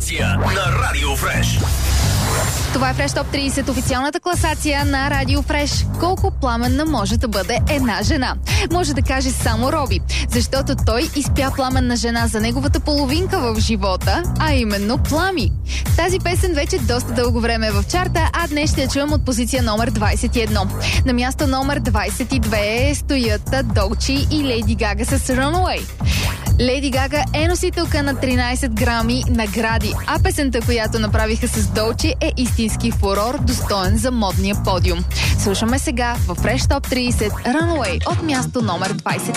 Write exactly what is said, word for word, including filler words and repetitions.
класация на Радио Фреш. Това е Фреш Топ трийсет, официалната класация на Радио Фреш. Колко пламенна може да бъде една жена? Може да каже само Роби, защото той изпя пламенна жена за неговата половинка в живота, а именно Плами. Тази песен вече доста дълго време е в чарта, а днес ще я чуем от позиция номер двайсет и едно. На място номер двайсет и две стоят Долчи и Леди Гага с Runaway. Леди Гага е носителка на тринайсет грами награди, а песента, която направиха с Долчи, е истински фурор, достоен за модния подиум. Слушаме сега в Фреш Топ трийсет Runaway от място номер двайсет